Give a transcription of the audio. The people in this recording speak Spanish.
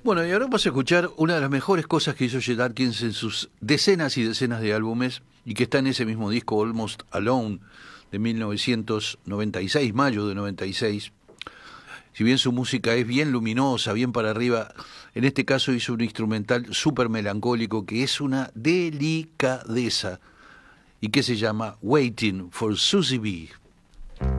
Bueno, y ahora vamos a escuchar una de las mejores cosas que hizo Chet Atkins en sus decenas y decenas de álbumes y que está en ese mismo disco Almost Alone de 1996, mayo de 96. Si bien su música es bien luminosa, bien para arriba, en este caso hizo un instrumental súper melancólico que es una delicadeza y que se llama Waiting for Susie B.